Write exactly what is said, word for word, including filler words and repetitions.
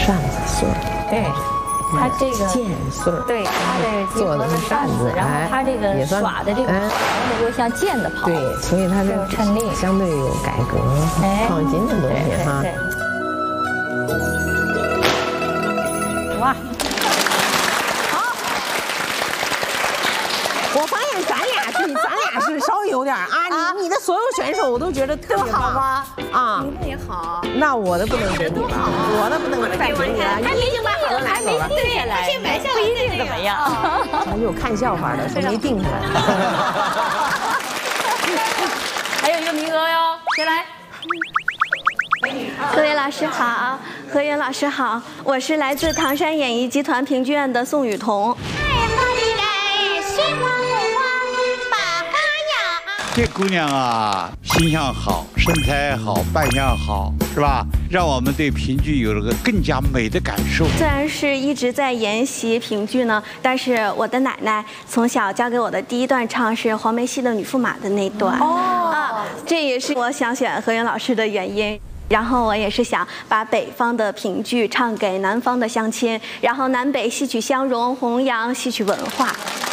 扇子穗儿。 对，他这个剑穗儿， 对，他的结合了扇子，然后他这个耍的这个袍又像剑的袍， 对，所以它是衬力， 相对有改革创新的东西哈。 哇！ 我发现咱俩是咱俩是稍微有点啊，你你的所有选手我都觉得特别好吗？啊， 你的也好， 那我的不能给你了，我的不能再给你了， 还没定好了，还没定下来，这买下来不一定怎么样。 有看笑话的，说没定下来。 还有一个名额哟，谁来？ 各位老师好，何源老师好，我是来自唐山演艺集团评剧院的宋雨桐。 这姑娘啊，形象好，身材好，扮相好，是吧？让我们对评剧有了个更加美的感受。 虽然是一直在研习评剧呢，但是我的奶奶从小教给我的第一段唱是黄梅戏的《女驸马》的那段。哦，啊，这也是我想选何源老师的原因。然后我也是想把北方的评剧唱给南方的乡亲，然后南北戏曲相融，弘扬戏曲文化。